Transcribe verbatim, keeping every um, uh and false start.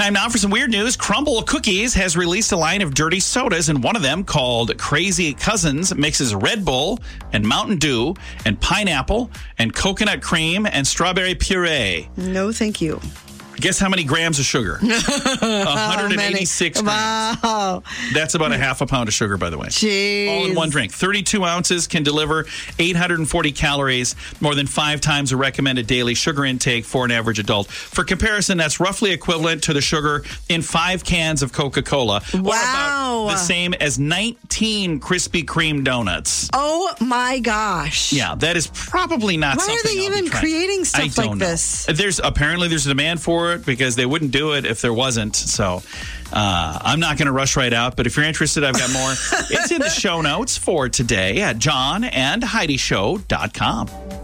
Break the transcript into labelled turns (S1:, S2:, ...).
S1: Time now for some weird news. Crumble Cookies has released a line of dirty sodas, and one of them, called Crazy Cousins, mixes Red Bull and Mountain Dew and pineapple and coconut cream and strawberry puree.
S2: No, thank you.
S1: Guess how many grams of sugar? one hundred eighty-six grams.
S2: Wow.
S1: That's about a half a pound of sugar, by the way.
S2: Jeez.
S1: All in one drink. thirty-two ounces can deliver eight hundred forty calories, more than five times the recommended daily sugar intake for an average adult. For comparison, that's roughly equivalent to the sugar in five cans of Coca-Cola.
S2: Wow.
S1: Or about the same as nineteen Krispy Kreme donuts.
S2: Oh, my gosh.
S1: Yeah, that is probably not
S2: Why
S1: something
S2: are they
S1: I'll be
S2: even
S1: trying.
S2: creating
S1: I
S2: stuff
S1: don't
S2: like
S1: know.
S2: this?
S1: There's apparently there's a demand for it because they wouldn't do it if there wasn't. So uh, I'm not going to rush right out. But if you're interested, I've got more. It's in the show notes for today at john and heidi show dot com.